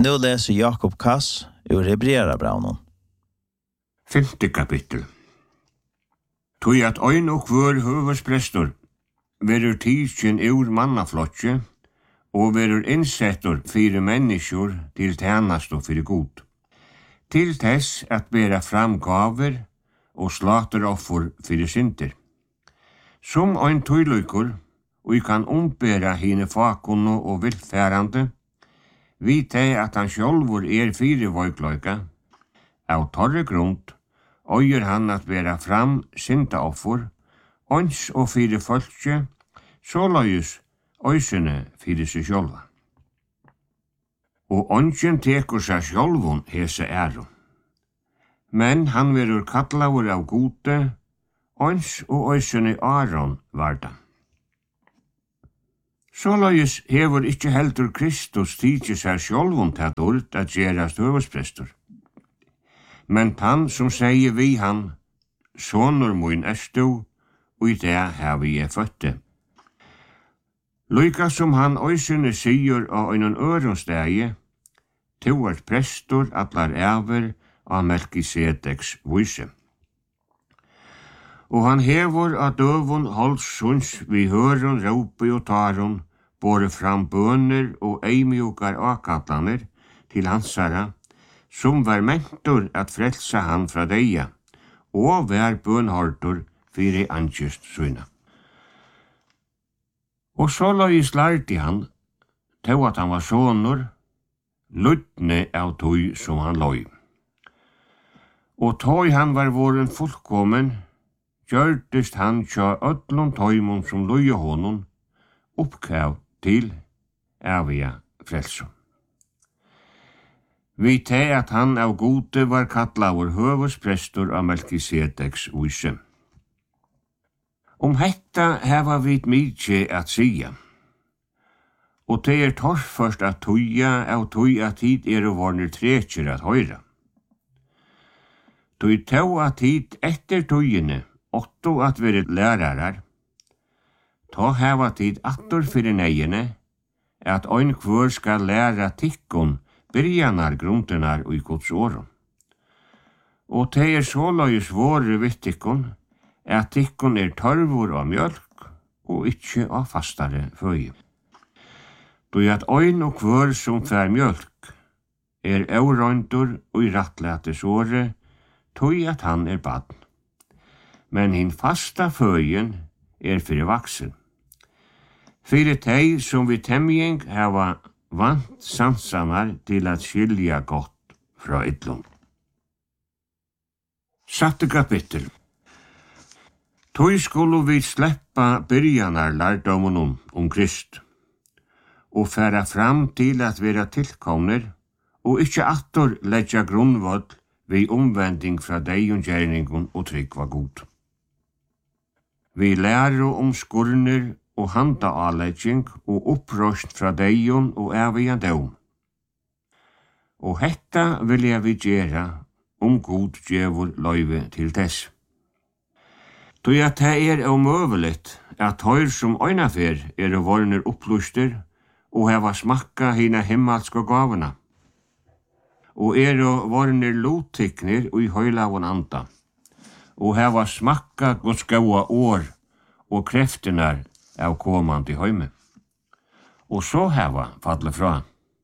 nu läser Jakob Kass ur Hebreerabrævnum. 5. kapittel. Tui at ein og kvør høversprestor verur tidsin ur mannaflotje og verur innsettur fyrir menneskjur til tjenast og fyrir god. Til tess at bera fram gaver og slateroffer fyrir synder. Som ein tøylukur, og kan ombera hine fakunno og vilfærande, vite at han sjálvur fyrir voikløyka, av torre grund, øyer han at bera fram syndaoffer, ons og fyrir fölkje, såløyus øysene fyrir seg sjálva. Og ongen tekur seg sjálvun hese æru. Men han verur kallaur av gode, ons og øysene Aron varda. Såløyus hefur ikkje heldur Kristus tidsi seg sjálvun tatt ord at gerast høversprestor. Men han som sier vi han, sonur mun estu, og i det hevi jeg føtte. Lyka som han øysene sier av einon øronstegi, toart prestor allar æver av Melkisedeks vyse. Og han hevur av døvun holdssunds vi høron, råpi og taron, bore fram bøner og eimjukar akallaner til hansara, som var mentor at frelsa han fra deia, og var bønhortur fyrir angist syna. Og så løys lærti han, til at han var sonur, lutne av tøy som han løy. Og tøy han var våren fullkommen, gjørtist han tja öllum tøymon som løy honom, oppkav til evige frelsom. Vi te at han av gode var kallaur høversprestor av Melkisedeks vyse. Hetta heva vit mykje at sia. Og det torrførst at tuja av tuja tid vorner trekjer at høyra. Tui tau at tid etter tujene, åtto at veri lærarar, ta heva tid attor fyrir neiene, at ein kvør skal læra tikkun byrjanar grundenar og i Guds åren. Og det såløys våre vittikkun, at tikkun tørvor av mjölk og ikkje av fastare føye. Doi at ein og kvør som fær mjölk eurøyndur og i rattletes åre, tog at han badn. Men hin fasta føyen fyrir vaksen. Fyrir tei som vi temjeng hava vant sansamar til at skilja gott fra yllum. 6. kapittel. Tøy skulu vi sleppa byrjanar lærdomunum Krist, og færa fram til at vera tilkomner, og ikkje attor leggja grunnvoll vi omvending fra deion gjerningun og tryggva god. Vi lærer skurner og handa avlegging og opprøst fra deion og evige døm. Og hetta vil jeg vi gjera god djevor løyve til tess. Tøy at det omøveligt at høyr som øynafer vorner oppluster og heva smakka hina himmelska gavana, og vorner lotikner og i høylavon anda, og heva smakka Guds gaua år og kreftenar av komandi høyme, og så heva falle fra.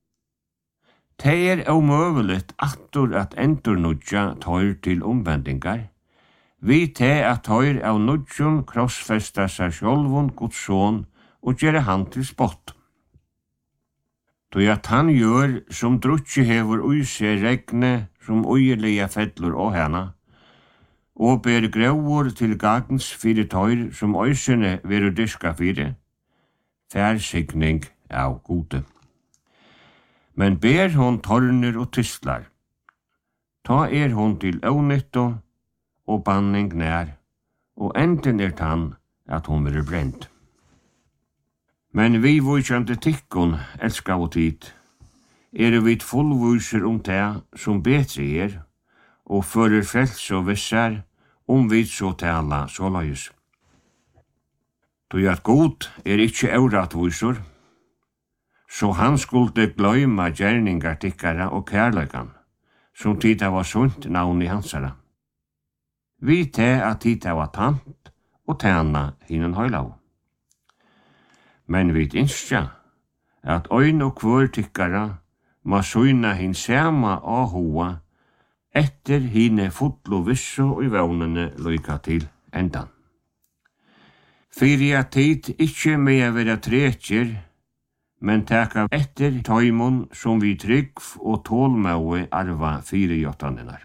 Det omøveligt attor at endurnudja tøyr til omvendingar, vi te at tøyr av nudjun krossfesta seg sjálvun Guds son og gjere han til spott. Tøy at han gjør som drutje hevur ui seg regne som uilige fedlur og hana, og ber grauur til gagns fyrir tøyr som øysene veru diska fyrir, fær signing av gode. Men ber hon torner og tystlar, ta hon til ónytto og banning nær, og enden tann at hon verur brent. Men vi vujkjande tikkun, elska og tid, vi fullvuser det som betre og fører frels og vissar, vi så tala såløys. Tøy at god ikkje euratvisor, så han skulle gløyma gjerningar tikkara og kærleikan, som tida var sunt navn i hansara. Vi te at tida var tant og tæna hinnen høylav. Men vi innskja at øyn og kvør tikkara må søyna hin sama ahoa etter hine fotlo vissu i vevnene lyka til endan. Fyrir at tid ikkje med vera trekjer, men taka etter tøymon som vi trygg og tålmøy arva 4-8-ninar.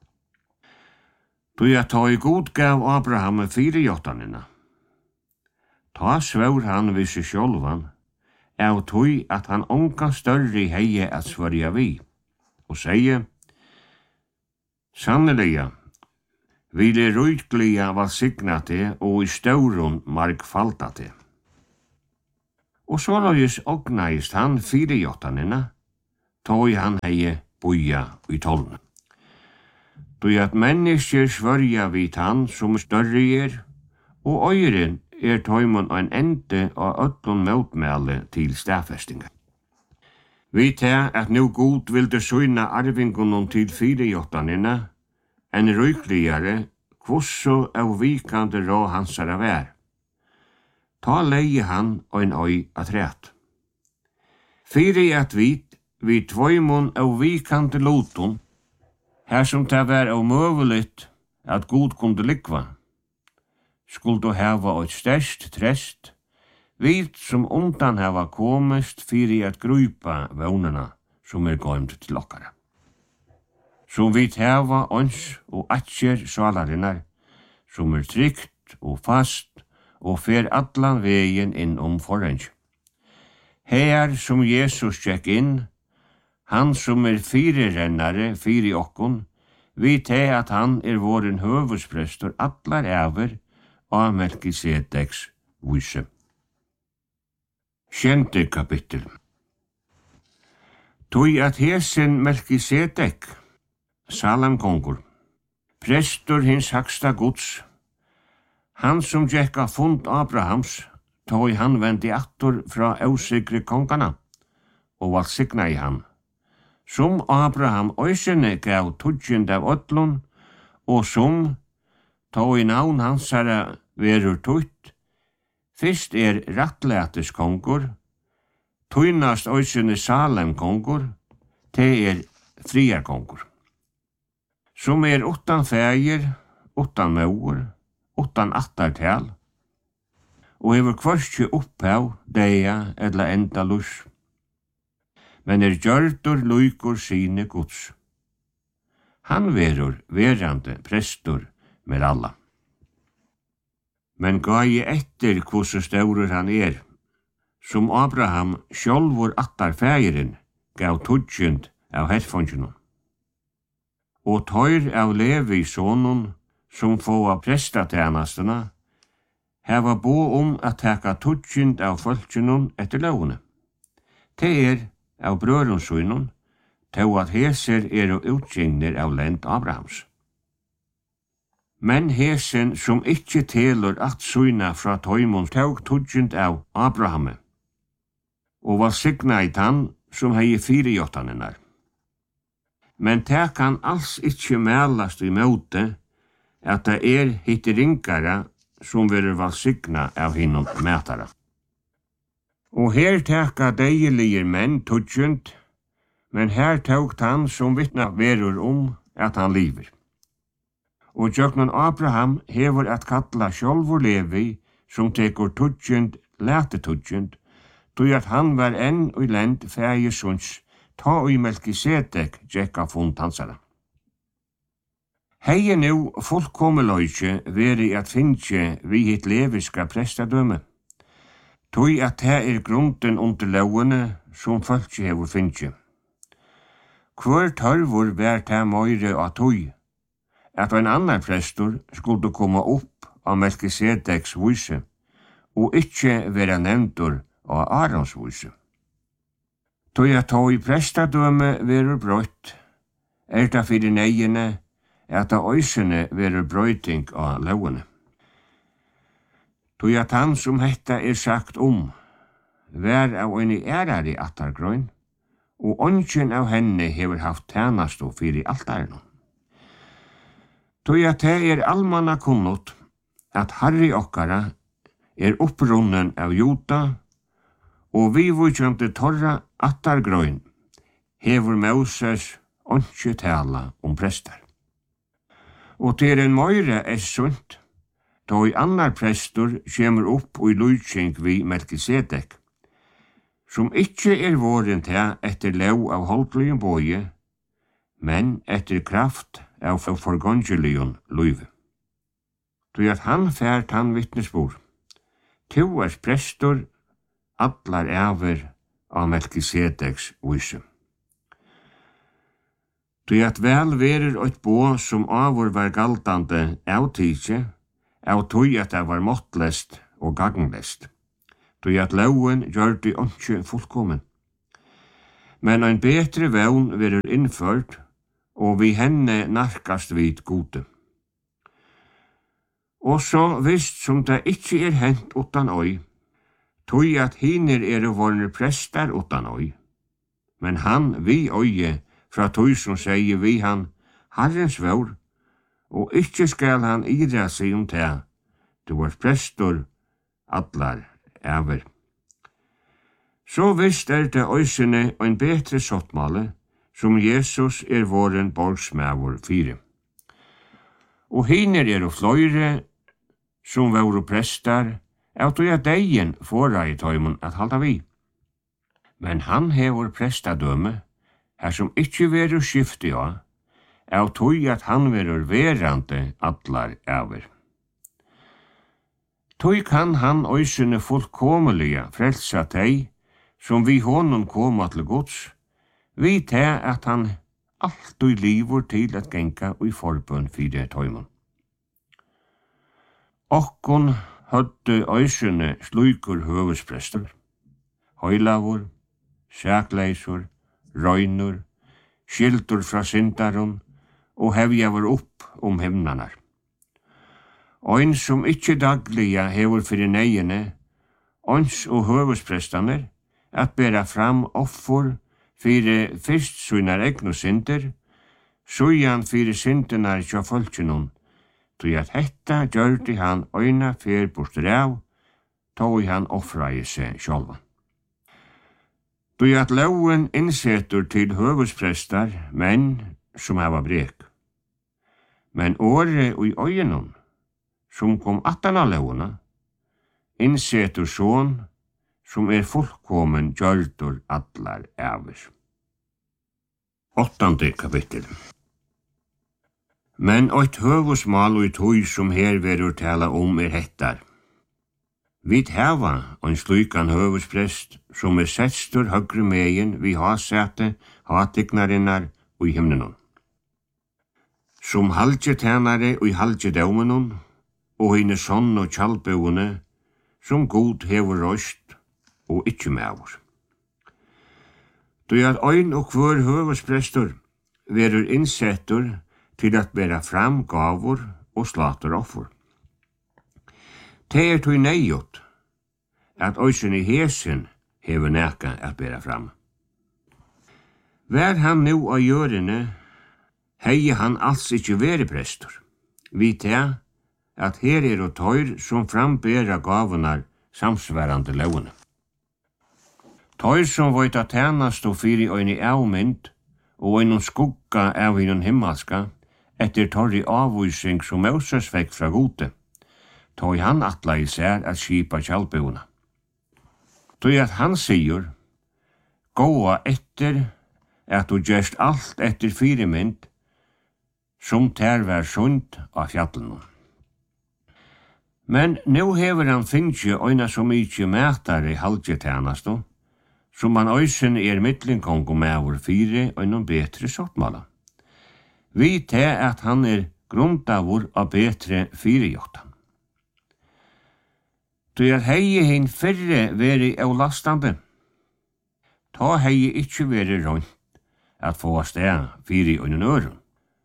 Du jeg ta i god gav Abraham 4-8-nina. Ta svør han vid seg sjálvan, av tøy at han ongan større heie at svørja vi, og seie, sanneliga, vil det rydglia valsignate og i staurun markfaldate. Og så løys ognaist han 4-8-nina, tøy han heie boja i tollen. Du at mennesker svørja vid han som større er, og øyren tøymon ein ende av öllun møtmæle til stafestinga. Vi tar at nu god vil det søyna arvingunum til 4-8-nina, en rykligare, kvosso av vikande rå hansara vær. Ta leie han og en øy at ræt. Fyri at vi tvøymon av vikande lotun, her som det var omøveligt at god kunde likva, skulle du hava eit størst trest, vit som undan hava komist fyri at grupa vånarna som gøymt til okkara. Som vit hava ons og atjer salarinnar, som trygt og fast og fer allan vegin inn forreng. Her som Jesus tjekk inn, han som fyrirrennare fyri okkon, vit at han våren høvusprestor allar æver av Melkisedeks vise. 7. kapittel. Tøy at hesen Melkisedek, Salem kongur, prestor hins haksta gods, han som gjekka fund Abrahams, tøy han vendi attor fra ausikre kongana, og valsigna i han. Som Abraham øysene gav tudgjend av ötlun, og som tøy navn hansara verur tutt, fyrst rattlætis kongur, tøynast øysene Salem kongur, te friar kongur. Som utan fægir, utan mauer, utan attartal, og hefur kvørstje opphav, deia eller enda lus. Men gjørdur luikur sine gods. Han verur verande prestor med alla. Men gai etter kvose staurur han som Abraham sjálvur attar fægirin gav tudgjund av herfongjunum. Og tøyr av Levi sonun som få av prestatjenastuna, heva bo at taka tudgjund av folkjunum etter lovene. Det av brørunsynun, til at heser og utgjengner av lent Abrahams. Men hesen som ikkje telur at syna fra tøymon tåg tudgjund av Abrahame, og var signa i tann som hei 4-8-ninar. Men det kan alls ikkje mælast i møte at det hitteringara som verur valsigna av hinnom mætara. Og her teka deilige menn tudgjund, men her tågt han som vittna verur at han liver. Og jøknon Abraham hever at kalla sjálvur Levi som tekur tudgjund, lete tudgjund, tog at han var enn og lend fægisuns, ta og i Melkisedek jekka fund hansara. Hei nu fullkommeløyke veri at finnje vi hitt leviska prestadømme, tog at det grunden under lovene som fölkje hefur finnje. Hvor tørvor vær det møyre av tog, at en annan prestor skulle komme opp av Melkisedeks vise, og ikkje vera nevntur av Arons vise. Tog at tog i prestadømme verur brøtt, det fyrir neiene at av øysene verur brøyting av lovene. Tog at han som hetta sagt vær av en ærare attargrøn, og ongen av henne hever haft tænasto fyrir altarno. Tog at det almanna kunnot at Harry okkara opprunnen av Juda, og vi vujkjante torra attargrøn hever Moses onge tala prestar. Og til en møyre sunt, då i annar prestor kjemur opp og i lujtjeng vi Melkisedek, som ikkje våren til etter lov av holdlige boje, men etter kraft av forgångelion luive. Tog at han fært han vittnesbord, to prestor allar æver av Melkisedeks vise. Tog at vel verer et bå som avur var galtande av tidse, av tog at det var måttlest og gagnlest. Tog at loven gjør det ikke fullkommen. Men en betre vevn verer innført, og vi henne narkast vid gode. Og så visst som det ikkje hent utan oi, tog at hiner vorne prestar utan oi. Men han vi oie fra tog som sier vi han Herrens vår, og ikkje skal han ira seg til, du var prestor allar æver. Så visst det øysene og en betre sottmale, som Jesus våren borgsmævor 4. Og hiner fløyre, som var prestar, av tog at deien fåra i tøymon at halda vi. Men han hever prestadømme, her som ikkje veru skifti av tog at han verur verande allar æver. Tog kan han øysene fullkomelige frelsa teg, som vi honom koma til gods, vi til at han alltid livur til at genka og i forbøn fyrir tøymon. Okkon hødde øysene slukur høvesprestor, høylavur, sækleisur, røynur, skildur fra syndaron, og hevjavur opp himnanar. Ein som ikkje dagliga hevur fyrir neiene, ons og høvesprestaner, at bera fram offer fyrir fyrst sunar egnu synder, sujan fyrir syndenar tja folkjennom, tog at hetta gjørdi han øyna fyr bostur av, tog han offrai seg sjálvan. Tog at loven innsetur til høvesprestar, menn som hava brek. Men åre og i øyenom, som kom attana lovena, innsetur sån, som fullkomen gjørdur allar æver. 8. kapittel. Men eit høvusmal og tøy som her verur tala hettar. Vit hava ein slukan høvusprest som settstur høgre megin vi hasete, hatignarinnar og i himnenon. Som halgje tænare og i halgje daumenon, og hine sonn og tjalbøune, som god hevur røst og ikkje mævur. Du at ein og hver høvesprestor verur innsettur til at bera fram gavur og slater offer. Det tog neiot at øysen i hesen hever neka at bera fram. Vær han nu av gjørene, hei han alls ikkje veri prestor. Vi til at her og tøyr som frambera gavunar samsværande lovene. Tøyr som veit at tænast og fyri øyne avmynd og øyne skugga av hinnon himmelska etter torri avvysing som Moses vekk fra gode, tøy han atla i sær at skipa kjallbuna. Tøy at han sier, gåa etter at du gjerst alt etter fyrirmynd som ter vær sund av fjallene. Men nu hever han finnje øyna så mykje mætare halgjetænasto, som han øysen midlinkong med over 4 og noen betre sortmala. Vi til at han grundavur av betre 4-jottan. Du hei hinn fyrre veri avlastande. Ta hei ikkje veri rundt at få av sted 4 og noen øren.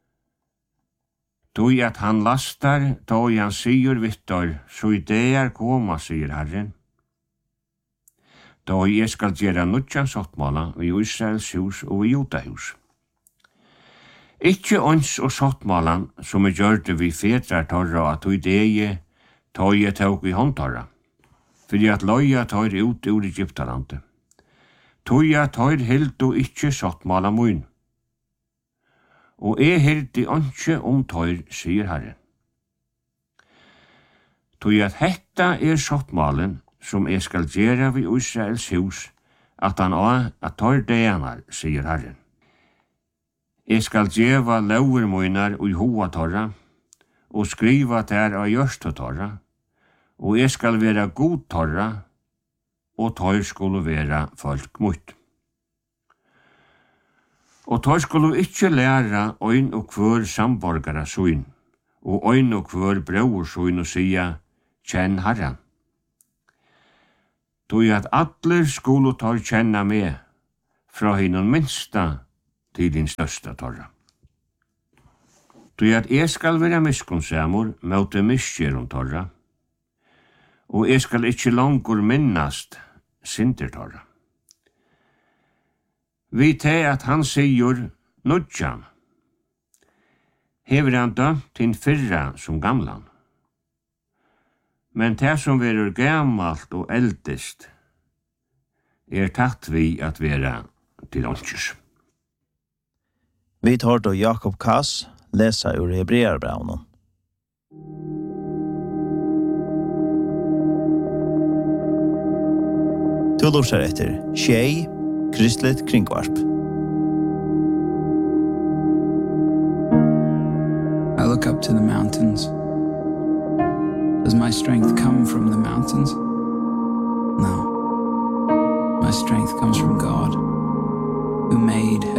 Du at han lastar, ta han sier vittor, så i det koma, sier Herren. da jeg skal gjøre nødjan sottmåla i Israels hus og i Judahus. Ikke ons og sottmålan som gjørte vi fedrar torra at ui degi tog tåg i håndtorra, fordi at loja tår ut ur Egyptalandet. Toja tår hildu ikkje sottmåla mun. Og hildi ikkje tår, sier Herren. Toja at hetta sottmålen som skal gjera vi Israels hus, at han at tår deanar, sier Herren. Skal gjeva lauer munar ui hoa torra, og skriva der av gjørstu torra, og skal vera god torra, og tår skulle vera folk mot. Og tår skulle ikkje læra øyn og kvør samborgara søyn, og øyn og kvør brauer søyn og sia, kjenn Herren. Tog at atler skulle tår kjenna med, fra hinnon minsta til din størsta torra. Tog at skal vera miskunnsamur møte miskjerum torra, og skal ikkje langur minnast synder torra. Vi te at han sier nødjan, hever han dømt til fyrra som gamlan. Men det som verur gammalt og eldest, tatt vi at vera til åndsjus. Vi tar då Jakob Kass läsa ur Hebreerbrevnen. Du lurer etter Tjej, Kristlet Kringvarp. I look up to the mountains. Does my strength come from the mountains? No. My strength comes from God, who made